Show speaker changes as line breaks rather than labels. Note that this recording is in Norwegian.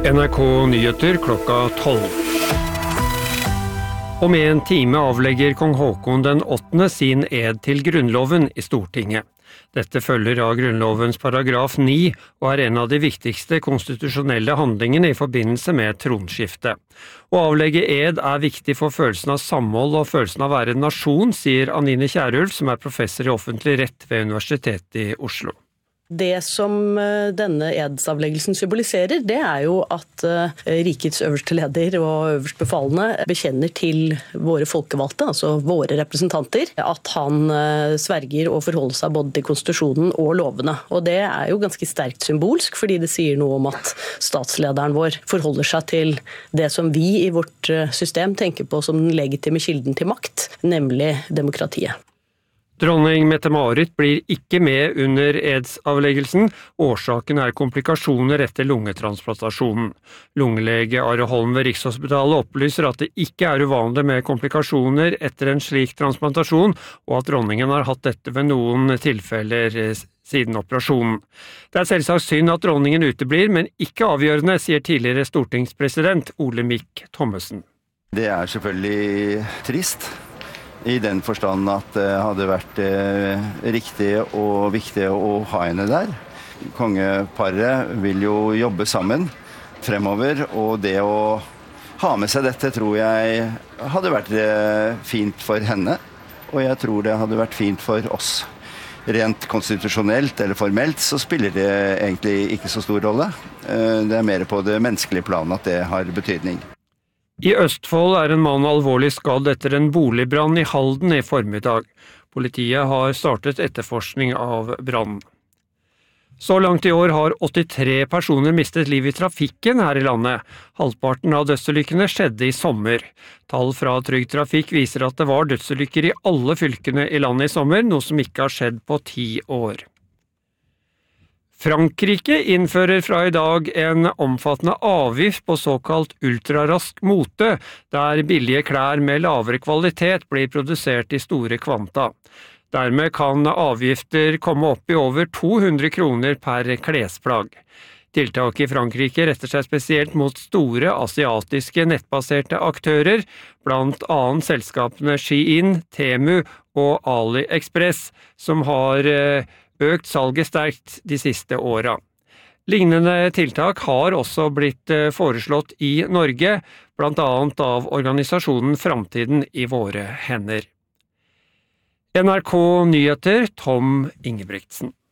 NRK Nyheter klokka 12. Om en time avlegger kong Haakon den 8. sin ed til Grunnloven i Stortinget. Dette følger av Grunnlovens paragraf 9 og er en av de viktigste konstitusjonelle handlingene i forbindelse med tronskifte. Å avlegge ed er viktig for følelsen av samhold og følelsen av å være en nasjon, sier Anine Kierulf, som er professor i offentlig rett ved Universitetet i Oslo.
Det som denne edsavleggelsen symboliserer, det er jo at rikets øverste leder og øverst befalende bekjenner til våre folkevalgte, altså våre representanter, at han sverger og forholder seg både til konstitusjonen og lovene. Og det er jo ganske sterkt symbolsk, fordi det sier noe om at statslederen vår forholder seg til det som vi i vårt system tenker på som den legitime kilden til makt, nemlig demokratiet.
Dronning Mette-Marit blir ikke med under edsavleggelsen. Årsaken er komplikasjoner etter lungetransplantasjonen. Lungelege Are Holm ved Rikshospitalet opplyser at det ikke er uvanlig med komplikasjoner etter en slik transplantasjon, og at dronningen har hatt dette ved noen tilfeller siden operasjonen. Det er selvsagt synd at dronningen uteblir, men ikke avgjørende, sier tidligere stortingspresident Olemic Thommessen.
Det er selvfølgelig trist. I den forstand at det hadde vært riktig og viktig å ha henne der. Kongeparet vil jo jobbe sammen fremover, og det å ha med seg dette tror jeg hadde vært fint for henne, og jeg tror det hadde vært fint for oss. Rent konstitusjonelt eller formelt så spiller det egentlig ikke så stor rolle. Det er mer på det menneskelige planet at det har betydning.
I Østfold er en mann alvorlig skadd etter en boligbrann i Halden i formiddag. Politiet har startet etterforskning av brannen. Så langt i år har 83 personer mistet liv i trafikken her i landet. Halvparten av dødsulykkene skjedde i sommer. Tall fra Trygg Trafikk viser at det var dødsulykker i alle fylkene i landet i sommer, noe som ikke har skjedd på 10 år. Frankrike innfører fra i dag en omfattende avgift på såkalt ultrarask mote, der billige klær med lavere kvalitet blir produsert i store kvanta. Dermed kan avgifter komme opp i over 200 kroner per klesplagg. Tiltaket i Frankrike retter seg spesielt mot store asiatiske nettbaserte aktører, blant annet selskapene Shein, Temu og AliExpress, som har økt salget sterkt de siste åra. Lignende tiltak har også blitt foreslått i Norge, blant annet av organisasjonen Framtiden i våre hender. NRK Nyheter, Tom Ingebrigtsen.